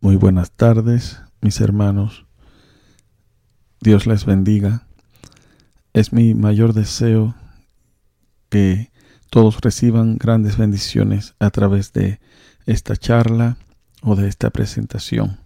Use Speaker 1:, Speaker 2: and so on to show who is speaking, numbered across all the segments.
Speaker 1: Muy buenas tardes, mis hermanos. Dios les bendiga. Es mi mayor deseo que todos reciban grandes bendiciones a través de esta charla o de esta presentación.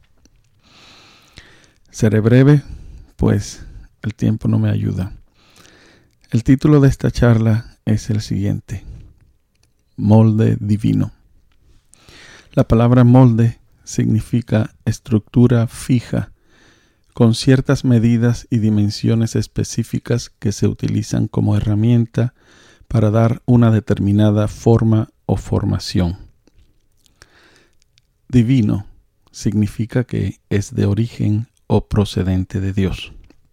Speaker 1: Seré breve, pues el tiempo no me ayuda. El título de esta charla es el siguiente: Molde divino. La palabra molde significa estructura fija, con ciertas medidas y dimensiones específicas que se utilizan como herramienta para dar una determinada forma o formación. Divino significa que es de origen o procedente de Dios.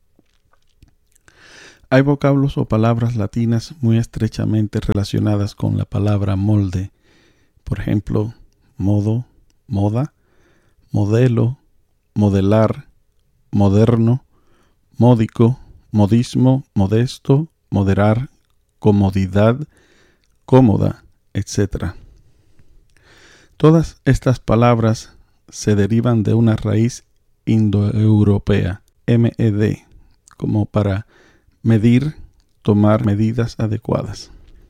Speaker 1: Hay vocablos o palabras latinas muy estrechamente relacionadas con la palabra molde. Por ejemplo, modo, moda, modelo, modelar, moderno, módico, modismo, modesto, moderar, comodidad, cómoda, etc. Todas estas palabras se derivan de una raíz indoeuropea, med, como para medir, tomar medidas adecuadas.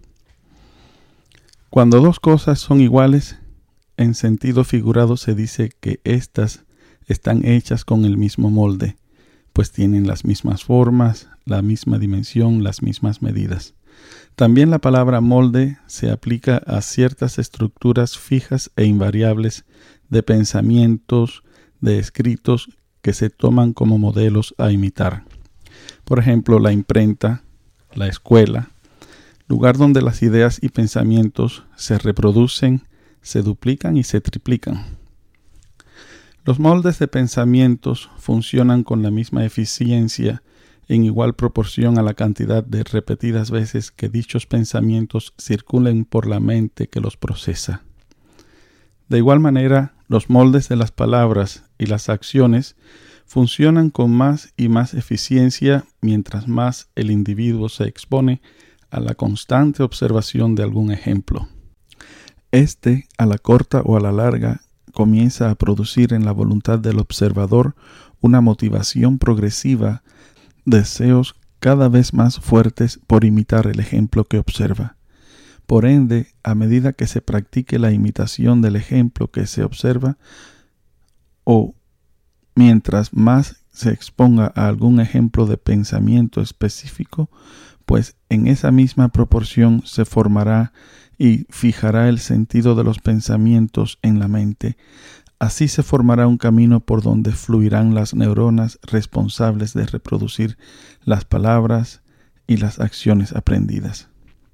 Speaker 1: Cuando dos cosas son iguales, en sentido figurado se dice que éstas están hechas con el mismo molde, pues tienen las mismas formas, la misma dimensión, las mismas medidas. También la palabra molde se aplica a ciertas estructuras fijas e invariables de pensamientos, de escritos que se toman como modelos a imitar. Por ejemplo, la imprenta, la escuela, lugar donde las ideas y pensamientos se reproducen, se duplican y se triplican. Los moldes de pensamientos funcionan con la misma eficiencia en igual proporción a la cantidad de repetidas veces que dichos pensamientos circulen por la mente que los procesa. De igual manera, los moldes de las palabras y las acciones funcionan con más y más eficiencia mientras más el individuo se expone a la constante observación de algún ejemplo. A la corta o a la larga, comienza a producir en la voluntad del observador una motivación progresiva, deseos cada vez más fuertes por imitar el ejemplo que observa. Por ende, a medida que se practique la imitación del ejemplo que se observa, o mientras más se exponga a algún ejemplo de pensamiento específico, pues en esa misma proporción se formará y fijará el sentido de los pensamientos en la mente. Así se formará un camino por donde fluirán las neuronas responsables de reproducir las palabras y las acciones aprendidas.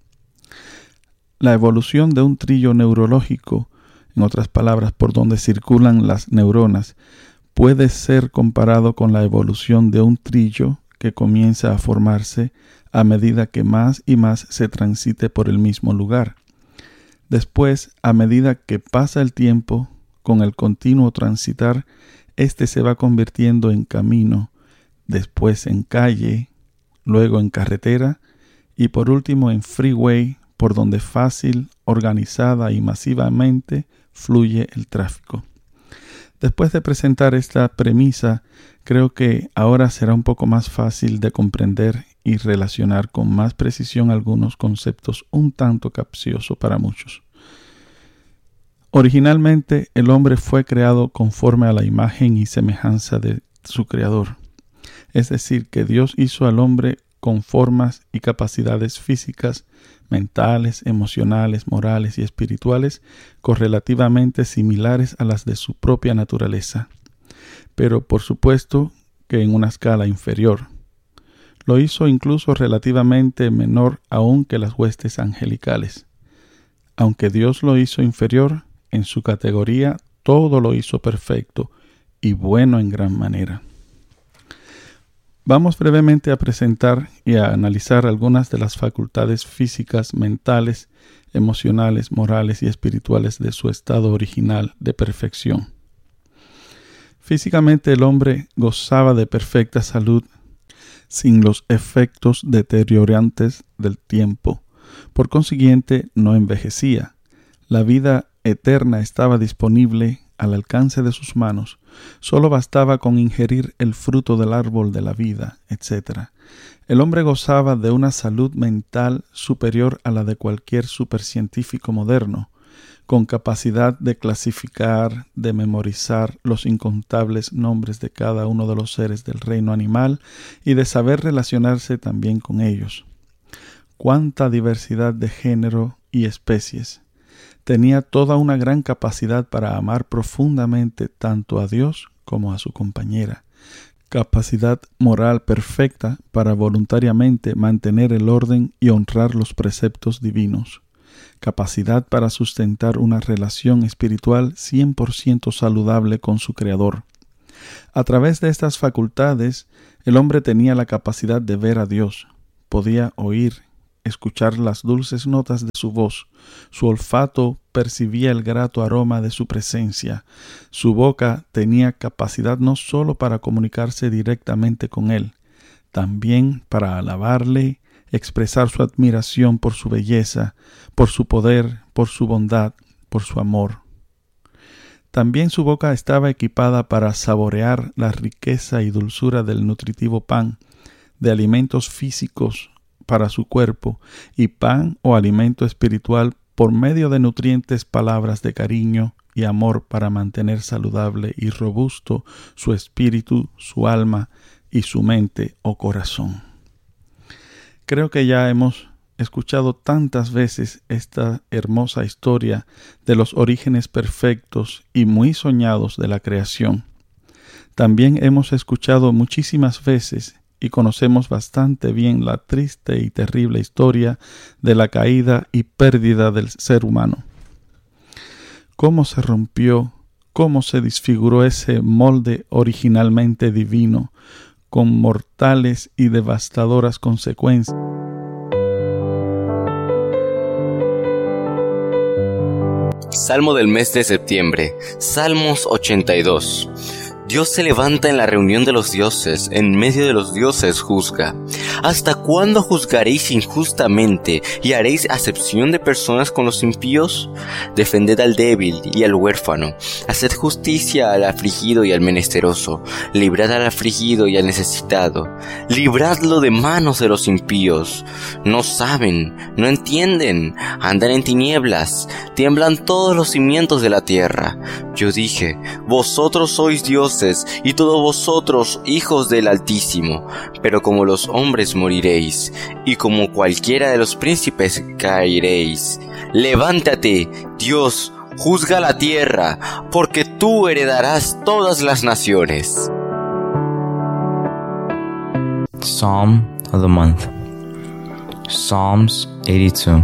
Speaker 1: La evolución de un trillo neurológico, en otras palabras, por donde circulan las neuronas, puede ser comparado con la evolución de un trillo que comienza a formarse a medida que más y más se transite por el mismo lugar. Después, a medida que pasa el tiempo, con el continuo transitar, este se va convirtiendo en camino, después en calle, luego en carretera y por último en freeway, por donde fácil, organizada y masivamente fluye el tráfico. Después de presentar esta premisa, creo que ahora será un poco más fácil de comprender y relacionar con más precisión algunos conceptos un tanto capciosos para muchos. Originalmente, el hombre fue creado conforme a la imagen y semejanza de su creador. Es decir, que Dios hizo al hombre con formas y capacidades físicas, mentales, emocionales, morales y espirituales correlativamente similares a las de su propia naturaleza, pero por supuesto que en una escala inferior. Lo hizo incluso relativamente menor aún que las huestes angelicales. Aunque Dios lo hizo inferior, en su categoría todo lo hizo perfecto y bueno en gran manera. Vamos brevemente a presentar y a analizar algunas de las facultades físicas, mentales, emocionales, morales y espirituales de su estado original de perfección. Físicamente el hombre gozaba de perfecta salud sin los efectos deteriorantes del tiempo. Por consiguiente, no envejecía. La vida eterna estaba disponible al alcance de sus manos. Solo bastaba con ingerir el fruto del árbol de la vida, etc. El hombre gozaba de una salud mental superior a la de cualquier supercientífico moderno, con capacidad de clasificar, de memorizar los incontables nombres de cada uno de los seres del reino animal y de saber relacionarse también con ellos. Cuánta diversidad de género y especies. Tenía toda una gran capacidad para amar profundamente tanto a Dios como a su compañera. Capacidad moral perfecta para voluntariamente mantener el orden y honrar los preceptos divinos. Capacidad para sustentar una relación espiritual 100% saludable con su Creador. A través de estas facultades, el hombre tenía la capacidad de ver a Dios. Podía oír, escuchar las dulces notas de su voz. Su olfato percibía el grato aroma de su presencia. Su boca tenía capacidad no solo para comunicarse directamente con Él, también para alabarle, expresar su admiración por su belleza, por su poder, por su bondad, por su amor. También su boca estaba equipada para saborear la riqueza y dulzura del nutritivo pan, de alimentos físicos para su cuerpo y pan o alimento espiritual por medio de nutrientes palabras de cariño y amor para mantener saludable y robusto su espíritu, su alma y su mente o corazón. Creo que ya hemos escuchado tantas veces esta hermosa historia de los orígenes perfectos y muy soñados de la creación. También hemos escuchado muchísimas veces y conocemos bastante bien la triste y terrible historia de la caída y pérdida del ser humano. Cómo se rompió, cómo se desfiguró ese molde originalmente divino, con mortales y devastadoras consecuencias.
Speaker 2: Salmo del mes de septiembre, Salmos 82. Dios se levanta en la reunión de los dioses, en medio de los dioses juzga. ¿Hasta cuándo juzgaréis injustamente y haréis acepción de personas con los impíos? Defended al débil y al huérfano, haced justicia al afligido y al menesteroso, librad al afligido y al necesitado, libradlo de manos de los impíos. No saben, no entienden, andan en tinieblas, tiemblan todos los cimientos de la tierra. Yo dije, vosotros sois dioses, y todos vosotros hijos del Altísimo, pero como los hombres moriréis, y como cualquiera de los príncipes caeréis. Levántate, Dios, juzga la tierra, porque tú heredarás todas las naciones.
Speaker 3: Psalm of the Month. Psalms 82.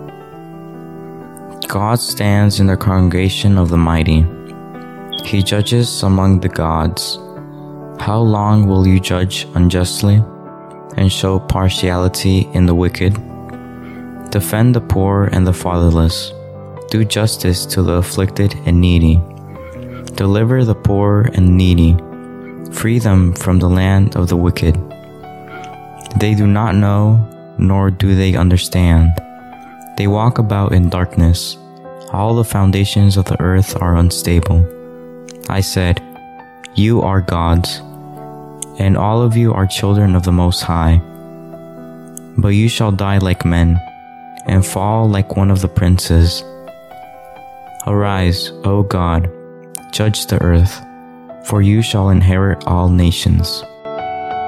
Speaker 3: God stands in the congregation of the mighty. He judges among the gods. How long will you judge unjustly and show partiality in the wicked? Defend the poor and the fatherless. Do justice to the afflicted and needy. Deliver the poor and needy. Free them from the land of the wicked. They do not know, nor do they understand. They walk about in darkness. All the foundations of the earth are unstable. I said, you are gods, and all of you are children of the Most High. But you shall die like men, and fall like one of the princes. Arise, O God, judge the earth, for you shall inherit all nations.